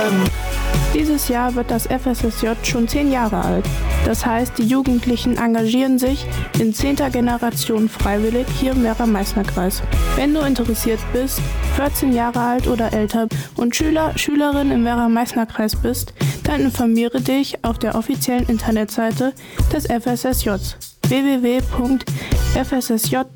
Dieses Jahr wird das FSSJ schon 10 Jahre alt. Das heißt, die Jugendlichen engagieren sich in 10. Generation freiwillig hier im Werra-Meißner-Kreis. Wenn du interessiert bist, 14 Jahre alt oder älter und Schülerin im Werra-Meißner-Kreis bist, dann informiere dich auf der offiziellen Internetseite des FSSJ www.fssj.de.